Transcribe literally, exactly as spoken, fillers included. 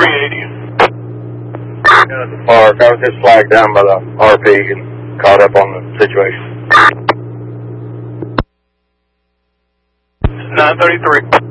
three eighty. Park. I was just flagged down by the R P and caught up on the situation. nine thirty-three.